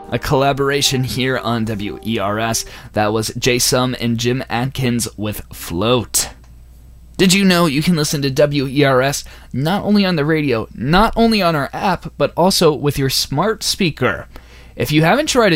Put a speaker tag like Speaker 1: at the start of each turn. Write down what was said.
Speaker 1: a collaboration here on WERS. That was Jay Sum and Jim Adkins with Float. Did you know you can listen to WERS not only on the radio, not only on our app, but also with your smart speaker? If you haven't tried it